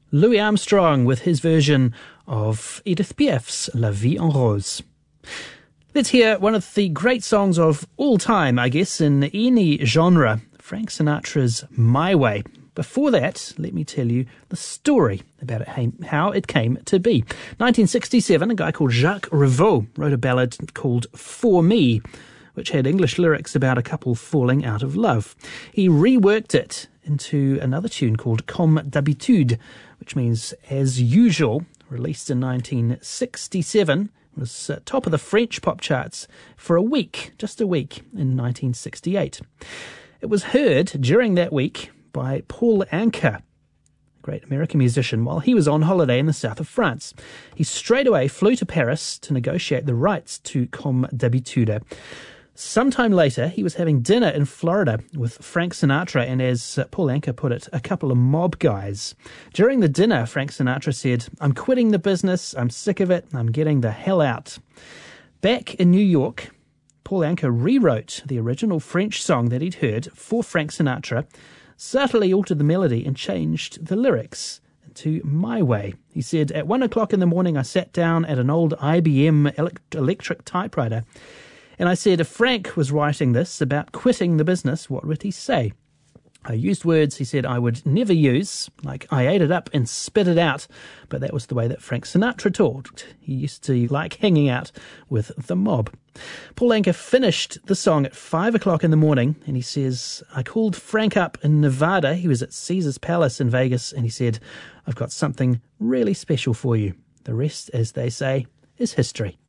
Louis Armstrong with his version of Edith Piaf's La Vie en Rose. Let's hear one of the great songs of all time, I guess, in any genre, Frank Sinatra's My Way. Before that, let me tell you the story about how it came to be. 1967, a guy called Jacques Revaux wrote a ballad called For Me, which had English lyrics about a couple falling out of love. He reworked it into another tune called Comme d'habitude, which means as usual, released in 1967. It was top of the French pop charts for a week, just a week, in 1968. It was heard during that week by Paul Anka, a great American musician, while he was on holiday in the south of France. He straight away flew to Paris to negotiate the rights to Comme d'habitude. Sometime later, he was having dinner in Florida with Frank Sinatra and, as Paul Anka put it, a couple of mob guys. During the dinner, Frank Sinatra said, "I'm quitting the business, I'm sick of it, I'm getting the hell out." Back in New York, Paul Anka rewrote the original French song that he'd heard for Frank Sinatra, subtly altered the melody and changed the lyrics into My Way. He said, "At 1 o'clock in the morning, I sat down at an old IBM electric typewriter, and I said, if Frank was writing this about quitting the business, what would he say? I used words," he said, "I would never use, like I ate it up and spit it out, but that was the way that Frank Sinatra talked. He used to like hanging out with the mob." Paul Anka finished the song at 5 o'clock in the morning, and he says, "I called Frank up in Nevada. He was at Caesar's Palace in Vegas, and he said, I've got something really special for you. The rest, as they say, is history."